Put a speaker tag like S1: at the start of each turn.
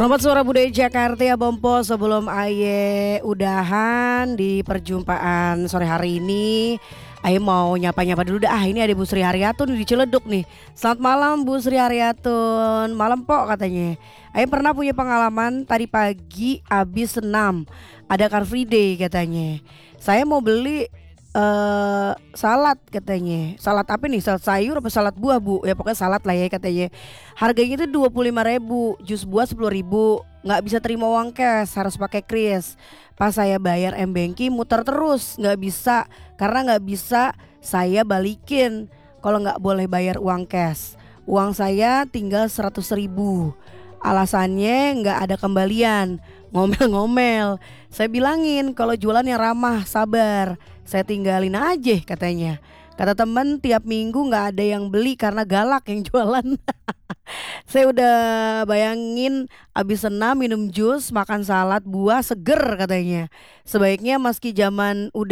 S1: Selamat sore budaya Jakarta ya Bompo. Sebelum Aye udahan di perjumpaan sore hari ini, Aye mau nyapa-nyapa dulu dah. Ini ada Bu Sri Haryatun di Ciledug nih. Selamat malam Bu Sri Haryatun. Malam Pok katanya. Aye pernah punya pengalaman tadi pagi abis senam. Ada Car Free Day katanya. Saya mau beli salad katanya. Salad apa nih? Salad sayur apa salad buah Bu? Ya pokoknya salad lah ya katanya. Harganya itu 25.000, jus buah 10.000. Nggak bisa terima uang cash, harus pakai kris. Pas saya bayar M-Banking muter terus, nggak bisa karena nggak bisa saya balikin kalau nggak boleh bayar uang cash. Uang saya tinggal 100.000. Alasannya nggak ada kembalian. Ngomel-ngomel. Saya bilangin kalau jualan yang ramah, sabar. Saya tinggalin aja katanya. Kata temen tiap minggu nggak ada yang beli karena galak yang jualan. Saya udah bayangin abis senam minum jus, makan salad buah seger katanya. Sebaiknya meski zaman udah